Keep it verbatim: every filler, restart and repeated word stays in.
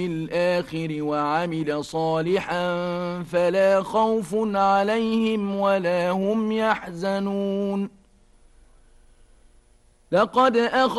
الآخر وعمل صالحا فلا خوف عليهم ولا هم يحزنون لقد أخذ